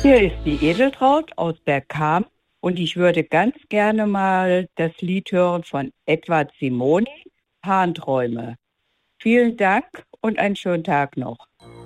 Hier ist die Edeltraut aus Bergkamp und ich würde ganz gerne mal das Lied hören von Edward Simoni, Harnträume. Vielen Dank und einen schönen Tag noch.